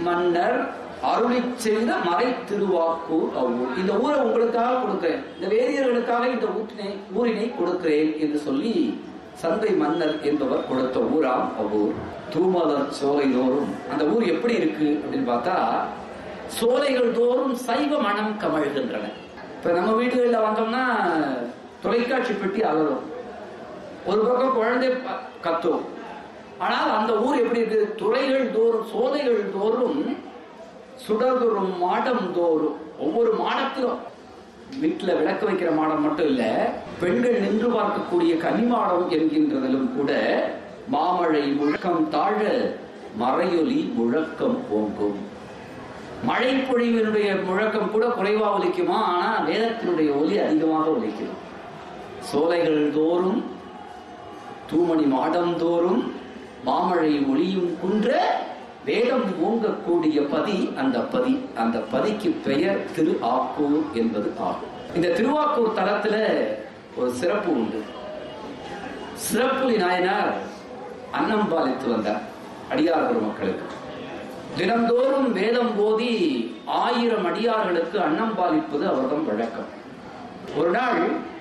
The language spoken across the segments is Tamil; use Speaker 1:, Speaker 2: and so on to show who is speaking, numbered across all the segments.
Speaker 1: மன்னர் அருளி செய்த மறை திருவாக்கூர் அவ்வூர். இந்த ஊரை உங்களுக்காக கொடுக்கிறேன், இந்த வேதியர்களுக்காக இந்த ஊரினை கொடுக்கிறேன் என்று சொல்லி சந்தை மன்னர் என்பவர் கொடுத்த ஊராம் அவ்வூர். தூமலர் சோலை தோறும் அந்த ஊர் எப்படி இருக்கு அப்படின்னு பார்த்தா, சோலைகள் தோறும் சைவ மனம் கமழ்கின்றன. இப்ப நம்ம வீடுகளில் வந்தோம்னா தொலைக்காட்சி பெட்டி அலரும், ஒரு பக்கம் குழந்தை கத்தும். ஆனால் அந்த ஊர் எப்படி இருக்கு? துறைகள் தோறும் சோலைகள் தோறும் சுடர்தோறும் மாடம் தோறும், ஒவ்வொரு மாடத்திலும் வீட்டுல விளக்கு வைக்கிற மாடம் மட்டும் இல்ல, பெண்கள் நின்று பார்க்கக்கூடிய கனிமாடம் என்கின்றதிலும் கூட மாமழை முழக்கம் தாழ மறையொலி முழக்கம் ஓங்கும். மழை பொழிவினுடைய முழக்கம் கூட குறைவா ஒலிக்குமா, ஆனா வேதத்தினுடைய ஒலி அதிகமாக ஒலிக்கும். சோலைகள் தோறும் தூமணி மாடம் தோறும் மாமழை ஒளியும் குன்ற வேதம் ஓங்கக்கூடிய பதி அந்த பதி. அந்த பதிக்கு பெயர் திரு ஆக்கூர் என்பது ஆகும். இந்த திருவாக்கூர் தலத்துல ஒரு சிறப்பு உண்டு. சிறப்புலி நாயனார் அன்னம் பாலித்து வந்தார் அடியார் பெருமக்களுக்கு. தினந்தோறும் வேதம் போதி 1000 அடியார்களுக்கு அன்னம் பாலிப்பது அவர்தம் வழக்கம். ஒரு நாள்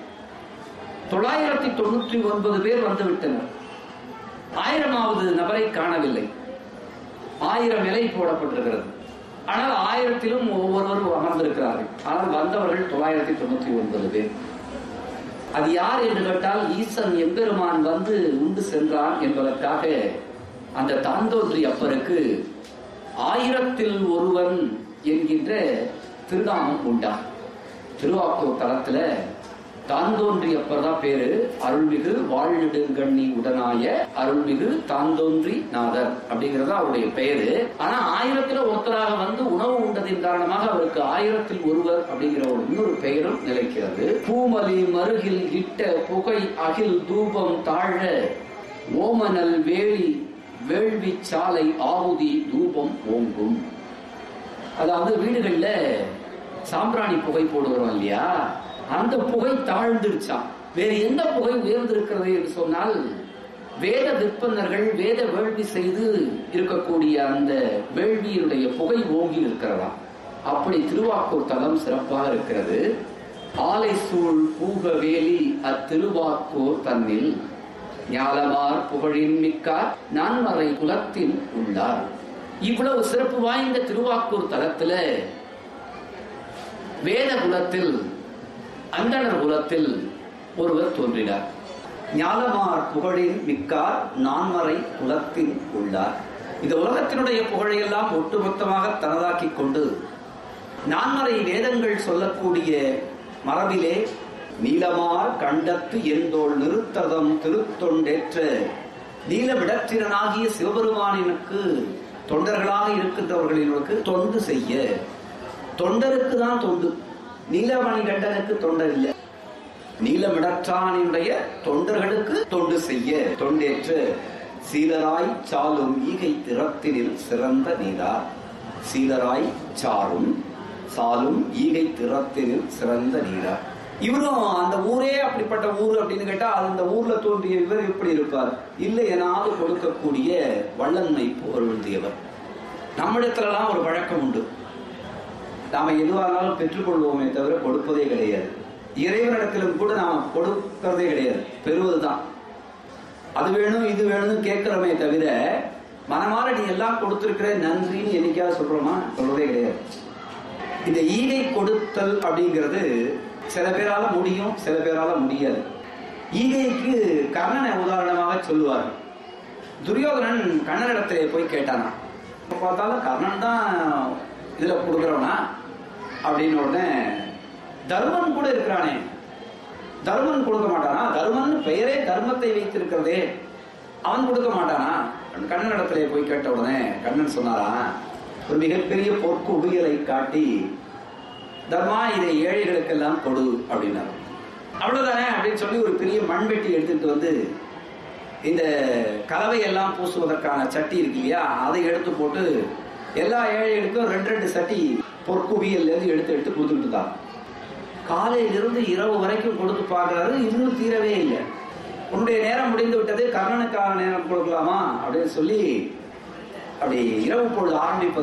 Speaker 1: 999 பேர் வந்துவிட்டனர். 1000வது நபரை காணவில்லை. 1000 இலை போடப்பட்டிருக்கிறது. ஆனால் 1000லும் ஒவ்வொருவரும் அமர்ந்திருக்கிறார்கள். ஆனால் வந்தவர்கள் 999 பேர். அது யார் என்று கேட்டால், ஈசன் எம்பெருமான் வந்து உண்டு சென்றான் என்பதற்காக அந்த தாந்தோன்றி அப்பருக்கு 1000ல் ஒருவன் என்கின்ற திருநாமம் உண்டா. திருவாக்கூர் தலத்துல தாந்தோன்றி அப்பர் தான் பேரு. அருள்மிகு வாழ்நெடுங்கண்ணி உடனாய அருள்மிகு தாந்தோன்றி நாதர் அப்படிங்கறது அவருடைய பெயரு. ஆனா 1000ல் ஒருத்தராக வந்து உணவு உண்டதின் காரணமாக அவருக்கு 1000ல் ஒருவர் அப்படிங்கிற ஒரு இன்னொரு பெயரும் நிலைக்கிறது. பூமலி மருகில் இட்ட புகை அகில் தூபம் தாழ ஓமனல் வேலி வேள்வி சாலை ஆவுதி தூபம் ஓங்கும். அதாவது வீடுகள்ல சாம்பிராணி புகை போடுகிறோம் இல்லையா, அந்த புகை தாழ்ந்துருச்சான். வேறு எந்த புகை உயர்ந்திருக்கிறது என்று சொன்னால், வேத விற்பனர்கள் வேத வேள்வி செய்து இருக்கக்கூடிய அந்த வேள்வியினுடைய புகை ஓங்கி இருக்கிறதா. அப்படி திருவாக்கூர் தலம் சிறப்பாக இருக்கிறது. ஆலை சூழ் பூக வேலி அத்திருவாக்கூர் தன்னில் ஞாலமார் புகழின் மிக்கார் நான்மறை குலத்தில் உள்ளார். இவ்வளவு சிறப்பு வாய்ந்த திருவாக்கூர் தலத்துல வேத குலத்தில் அந்தணர் குலத்தில் ஒருவர் தோன்றினார். ஞாலமார் புகழின் மிக்கார் நான்மறை குலத்தில் உள்ளார். இந்த உலகத்தினுடைய புகழையெல்லாம் ஒட்டுமொத்தமாக தனதாக்கி கொண்டு நான்மறை வேதங்கள் சொல்லக்கூடிய மரபிலே நீலமார் கண்டத்து எந்தோள் நிறுத்ததம் திருத்தொண்டேற்ற நீலவிடத்திரனாகிய சிவபெருமானினுக்கு தொண்டர்களாக இருக்கின்றவர்களுக்கு தொண்டு செய்ய, தொண்டருக்கு தான் தொண்டு, நீலமணி கண்டனுக்கு தொண்டர் இல்லை, நீலமிடற்றானுடைய தொண்டர்களுக்கு தொண்டு செய்ய தொண்டேற்ற சீலராய் சாலும் ஈகை திறத்தினில் சிறந்த நீரார். சீலராய் சாரும் சாலும் ஈகை திறத்தினில் சிறந்த நீரார். இவரும் அந்த ஊரே அப்படிப்பட்ட ஊர் அப்படின்னு கேட்டா, அந்த ஊர்ல தோன்றிய இவர் எப்படி இருப்பார்? இல்லை எனாவது கொடுக்கக்கூடிய வல்லன்மை பொருந்தியவர். நம்மிடத்துலலாம் ஒரு வழக்கம் உண்டு, நாம எதுவானாலும் பெற்றுக்கொள்வோமே தவிர கொடுப்பதே கிடையாது. இறைவனிடத்திலும் கூட நாம கொடுக்கிறதே கிடையாது, பெறுவதுதான். அது வேணும் இது வேணும்னு கேட்கிறோமே தவிர மனமாற நீ எல்லாம் கொடுத்திருக்கிற நன்றின்னு என்னைக்காவது சொல்றோமா? சொல்றதே கிடையாது. இந்த ஈகை கொடுத்தல் அப்படிங்கிறது சில பேரால முடியும், சில பேரால முடியாது. ஈகைக்கு கர்ணனை உதாரணமாக சொல்லுவார்கள். துரியோதனன் கண்ணனிடத்திலே போய் கேட்டானா, பார்த்தாலும் கர்ணன் தான் இதுல கொடுக்கிறவனா அப்படின்னு. உடனே தர்மன் கூட இருக்கிறானே, தர்மன் கொடுக்க மாட்டானா? தர்மன் பெயரே தர்மத்தை வைத்திருக்கிறதே, அவன் கொடுக்க மாட்டானா? கண்ணனிடத்திலே போய் கேட்ட உடனே கண்ணன் சொன்னாரா, ஒரு மிகப்பெரிய பொற்கு உபியலை காட்டி, தர்மா இதை ஏழைகளுக்கெல்லாம் கொடு அப்படின்னாரு. அவ்வளவுதானே அப்படின்னு சொல்லி ஒரு பெரிய மண்வெட்டி எடுத்துட்டு வந்து இந்த கலவையெல்லாம் பூசுவதற்கான சட்டி இருக்கு இல்லையா, அதை எடுத்து போட்டு எல்லா ஏழைகளுக்கும் 2 சட்டி பொற்குவியல் இருந்து எடுத்து கொடுத்துட்டு தான். காலையிலிருந்து இரவு வரைக்கும் கொடுத்து பார்க்கறாரு, இன்னும் தீரவே இல்லை. உன்னுடைய நேரம் முடிந்து விட்டது, கர்ணனுக்கான நேரம் கொடுக்கலாமா அப்படின்னு சொல்லி அப்படி இரவு பொழுது ஆரம்பிப்பது